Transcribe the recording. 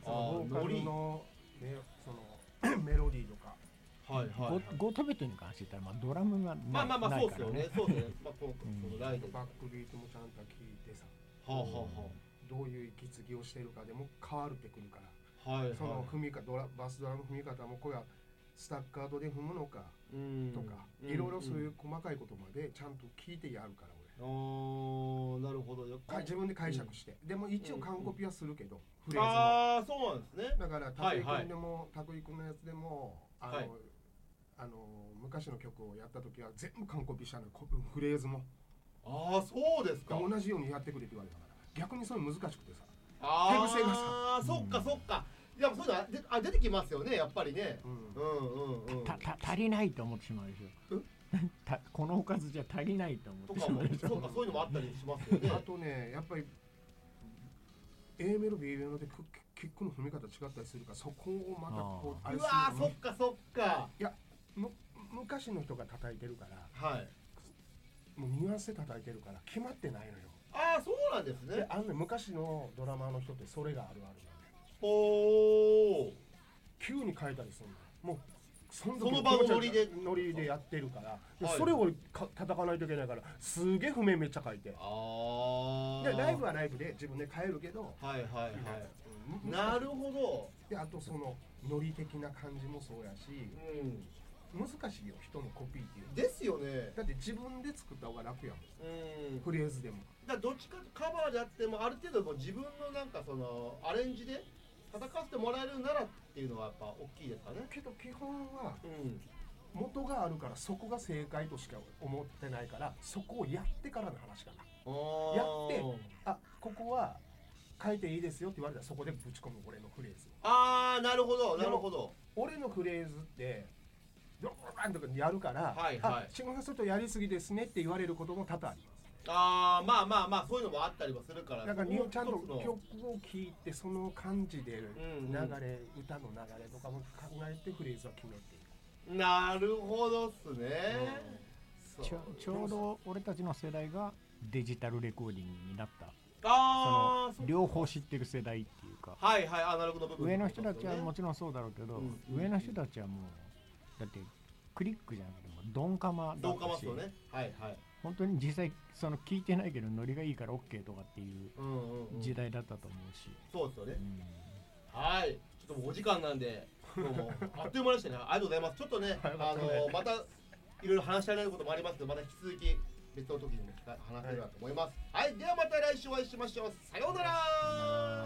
そのボーカルの、ね、そのメロディーとか、 はいはいはい、 ゴトベトに関して言ったら、まあ、ドラムがまあまあまあないからね。 そうですよね。まあこのライド、 バックビートもちゃんと聞いてさ、 はあはあはどういう息継ぎをしてるかでも変わってくるから、 あ、はいはい、 その踏み方、バスドラの踏み方もこれはスタッカートで踏むのかとか、いろいろそういう細かいことまでちゃんと聞いてやるから俺。 なるほど。 自分で解釈して、でも一応完コピはするけど、フレーズも。 ああ、そうなんですね。 だから拓井君でも、拓井君のやつでも昔の曲をやった時は全部完コピしたの、フレーズも。 ああ、そうですか。 同じようにやってくれって言われたから、逆にそういうの難しくてさ、 手癖がさ。 ああ、そっかそっか。いや、そういうの出てきますよね、やっぱりね。 足りないと思ってしまうでしょ。このおかずじゃ足りないと思ってしまうでしょ。 そうか、そういうのもあったりしますよね。 あとね、やっぱり A メロ B メロでキックの踏み方違ったりするから、そこをまたこううわー、そっかそっか。 いや、昔の人が叩いてるから、 はい、 もうニュアンスで叩いてるから決まってないのよ。 ああ、そうなんですね。 で、昔のドラマーの人ってそれがあるあるなんで、 おー、 急に変えたりするの。もうその場のノリでやってるから、 はい、 それを叩かないといけないから、すげえ譜面めっちゃ書いて、でライブはライブで自分で変えるけど、 はいはいはい、なるほど。 で、あとそのノリ的な感じもそうやし、難しいよ、人のコピーっていうのですよね。 だって自分で作った方が楽やん、フレーズでも。 だからどっちかカバーであっても、ある程度もう自分のなんかそのアレンジで叩かせてもらえるならっていうのはやっぱ大きいですかね。 けど基本は元があるから、そこが正解としか思ってないから、そこをやってからの話かな。やって、ここは変えていいですよって言われたら、そこでぶち込む俺のフレーズ。 ああ、なるほどなるほど。 俺のフレーズってドーンとかやるから、慎吾さんちょっとやりすぎですねって言われることも多々あります。 まあまあまあ、そういうのもあったりもするから、 だからちゃんと曲を聴いて、その感じで流れ、歌の流れとかも考えてフレーズは決めていく。 なるほどっすね。 ちょうど俺たちの世代がデジタルレコーディングになった、その両方知ってる世代っていうか、 はいはい、アナログの部分、 上の人たちはもちろんそうだろうけど、上の人たちはもうだってクリックじゃなくてもドンカマだったし、 ね、はいはい、 本当に実際その聞いてないけどノリがいいから OK とかっていう時代だったと思うし、 そうですよね。はい、ちょっともうお時間なんで、どうもあっという間でしたね。ありがとうございます。ちょっとね、またいろいろ話し合えることもありますけど、また引き続き別の時にも話せればと思います。はい、ではまた来週お会いしましょう。さようなら。